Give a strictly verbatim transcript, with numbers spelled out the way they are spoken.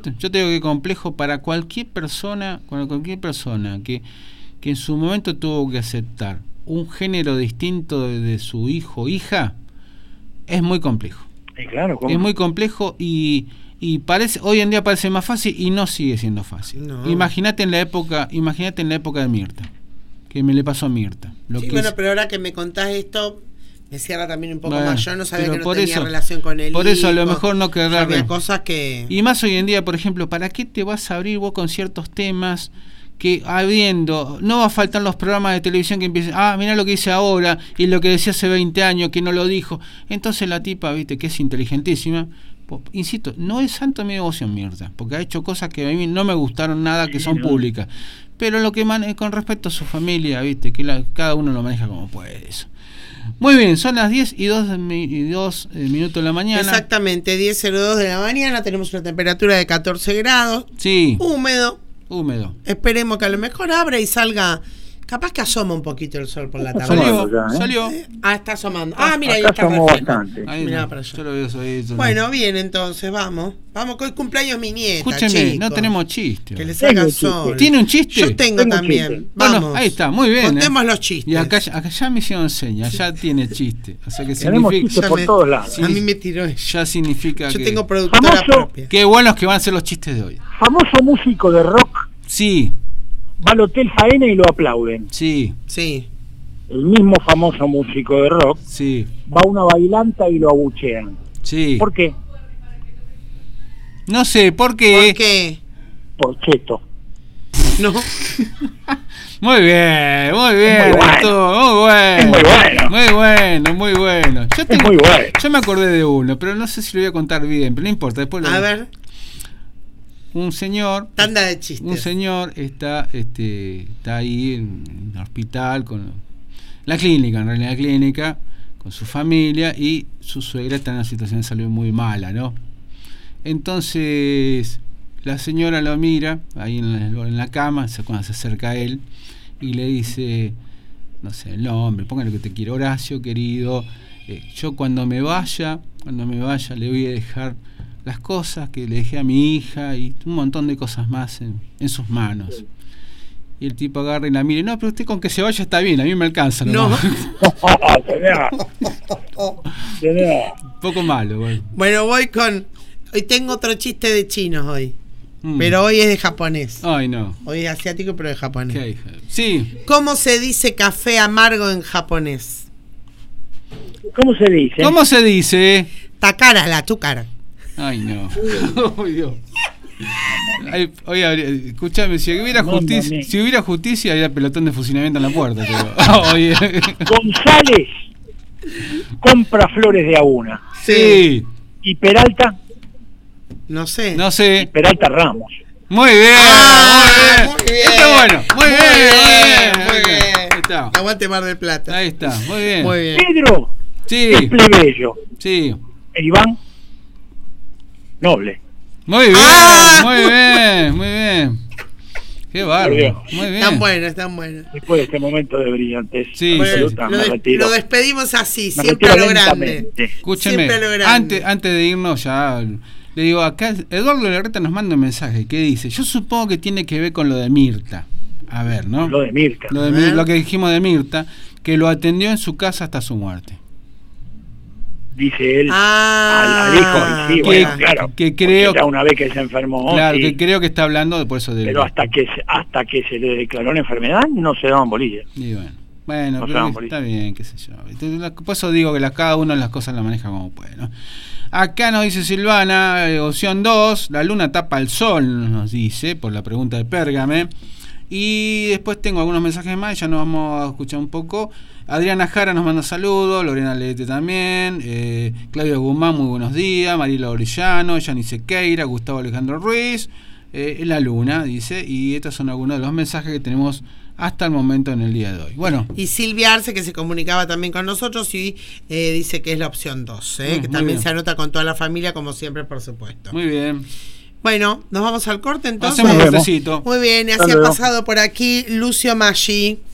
te, yo te digo que complejo para cualquier persona, para cualquier persona que, que en su momento tuvo que aceptar un género distinto de, de su hijo o hija, es muy complejo. Sí, claro, ¿cómo? Es muy complejo y, y parece, hoy en día parece más fácil y no sigue siendo fácil. No. Imagínate en la época, imagínate en la época de Mirta, que me le pasó a Mirta. Lo Sí, que bueno, es, pero ahora que me contás esto, me cierra también un poco bueno, más. Yo no sabía que no por tenía eso, relación con él. Por eso a lo mejor no querrá. Había cosas que... Y más hoy en día, por ejemplo, ¿para qué te vas a abrir vos con ciertos temas que habiendo, no va a faltar los programas de televisión que empiecen, ah, mirá lo que dice ahora y lo que decía hace veinte años que no lo dijo? Entonces la tipa, viste, que es inteligentísima, pues, insisto, no es santo mi devoción Mirta, porque ha hecho cosas que a mí no me gustaron nada, que son públicas, pero lo que man- con respecto a su familia, viste, que la, cada uno lo maneja como puede eso. Muy bien, son las diez y dos minutos de la mañana. Exactamente, diez cero dos de la mañana, tenemos una temperatura de catorce grados. Sí. Húmedo. Húmedo. Esperemos que a lo mejor abra y salga. Capaz que asoma un poquito el sol por la tarde. Salió, ya, ¿eh? salió. Ah, está asomando. Ah, mira, ahí Acá está. somos perfecto. bastante. Ahí Mirá no, para allá. yo lo veo ahí, eso no. Bueno, bien, entonces, vamos. Vamos, que hoy cumpleaños mi nieta. Escúcheme, chicos. no tenemos chiste. Que le Tengo salga un chiste. sol. ¿Tiene un chiste? Yo tengo, Tengo también. chiste. Vamos. Bueno, ahí está, muy bien. Contemos ¿eh? los chistes. Y acá, acá ya me hicieron señas, ya tiene chiste. O sea que Tenemos significa, chistes Ya por me- todos lados. Sí. A mí me tiró ella. ya significa Yo que... tengo productora Famoso. propia. Qué buenos que van a ser los chistes de hoy. Famoso músico de rock Sí, va al Hotel Faena y lo aplauden. sí, Sí. El mismo famoso músico de rock sí, va a una bailanta y lo abuchean. sí. ¿Por qué? No sé, ¿por qué? ¿Por qué? Por cheto. No. Muy bien, muy bien. muy bueno. estuvo muy bueno. Es muy bueno. Muy bueno, muy bueno. Yo, tengo- muy bueno. yo me acordé de uno, pero no sé si lo voy a contar bien, pero no importa. Después lo A ver, Un señor... tanda de chistes. Un señor está este está ahí en el hospital con la clínica, en realidad la clínica, con su familia, y su suegra está en una situación de salud muy mala, ¿no? Entonces la señora lo mira ahí en la, en la cama, se, cuando se acerca a él y le dice, no sé, el nombre, póngale que te quiero, Horacio, querido, eh, yo cuando me vaya, cuando me vaya le voy a dejar las cosas que le dejé a mi hija y un montón de cosas más en, en sus manos. Y el tipo agarra y la mira, no, pero usted con que se vaya está bien, a mí me alcanza. No. nomás". Tenía, tenía. Un poco malo. Bueno. Bueno, voy con... Hoy tengo otro chiste de chinos hoy. Mm. Pero hoy es de japonés. Ay, no. Hoy es asiático, pero de japonés. ¿Qué hija? Sí. ¿Cómo se dice café amargo en japonés? ¿Cómo se dice? ¿Cómo se dice? Takara, la azúcar. Ay, no. Ay, Dios. Ay, oye, habría- escúchame, si hubiera Mamma justicia, mía. si hubiera justicia, había pelotón de fusilamiento en la puerta. Pero, oye. González compra flores de a una. Sí. Y Peralta, No sé. No sé. Peralta Ramos. Muy bien, Ah, muy bien. muy bien. Está bueno. Muy, Muy bien, bien, muy bien. Ahí está. Aguante Mar del Plata. Ahí está. Muy bien. Muy bien. Pedro Sí. es plebeyo. Sí. E Iván, noble. Muy bien, Ah. muy bien, muy bien. Qué bárbaro. Muy bien. Están buenos, están buenos. Después de este momento de brillantez Sí, absoluta, lo, me des- retiro. lo despedimos así, Me siempre a retiro lo grande. lentamente. Escúcheme, Siempre a lo grande. antes, antes de irnos ya, le digo, acá Eduardo Larreta nos manda un mensaje que dice, yo supongo que tiene que ver con lo de Mirta. A ver, ¿no? Lo de Mirta. Lo, de A Mir- ver. lo que dijimos de Mirta, que lo atendió en su casa hasta su muerte. Dice él Ah, al, al hijo. Y sí, que- bueno, claro. que porque creo- ya una vez que se enfermó, claro, sí, que creo que está hablando de por eso de... pero hasta que se, hasta que se le declaró la enfermedad no se daban bolillas. Y bueno, bueno, No pero sean está bien, qué sé yo. Entonces, por eso digo que la, cada uno las cosas las maneja como puede, ¿no? Acá nos dice Silvana, eh, opción dos, la luna tapa el sol, nos dice, por la pregunta de Pérgame. Y después tengo algunos mensajes más, ya nos vamos a escuchar un poco. Adriana Jara nos manda saludos, Lorena Leete también, eh, Claudia Guzmán, muy buenos días, Mariela Orellano, Yanni Sequeira, Gustavo Alejandro Ruiz, eh, La Luna, dice, y estos son algunos de los mensajes que tenemos hasta el momento en el día de hoy. Bueno, Y Silvia Arce, que se comunicaba también con nosotros y eh, dice que es la opción dos, ¿eh? Mm, que muy también bien. se anota con toda la familia, como siempre, por supuesto. muy bien. Bueno, nos vamos al corte entonces. Hacemos un Nos vemos. cortecito. Muy bien, y Hasta así ha luego. pasado por aquí Lucio Maggi.